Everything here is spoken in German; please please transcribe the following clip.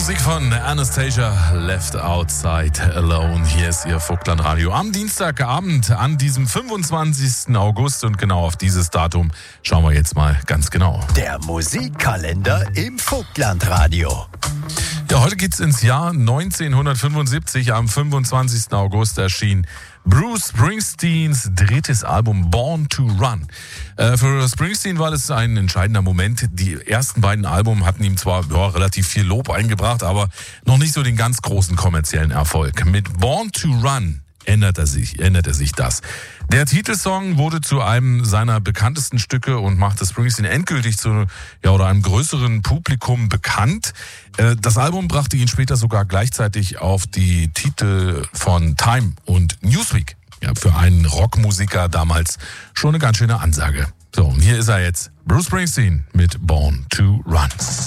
Musik von Anastasia, Left Outside Alone. Hier ist Ihr Vogtland-Radio am Dienstagabend, an diesem 25. August. Und genau auf dieses Datum schauen wir jetzt mal ganz genau. Der Musikkalender im Vogtland-Radio. Ja, heute geht's ins Jahr 1975. Am 25. August erschien Bruce Springsteens drittes Album Born to Run. Für Springsteen war das ein entscheidender Moment. Die ersten beiden Alben hatten ihm zwar relativ viel Lob eingebracht, aber noch nicht so den ganz großen kommerziellen Erfolg. Mit Born to Run änderte sich das. Der Titelsong wurde zu einem seiner bekanntesten Stücke und machte Springsteen endgültig zu einem größeren Publikum bekannt. Das Album brachte ihn später sogar gleichzeitig auf die Titel von Time und Newsweek. Ja, für einen Rockmusiker damals schon eine ganz schöne Ansage. So, und hier ist er jetzt, Bruce Springsteen mit Born to Run.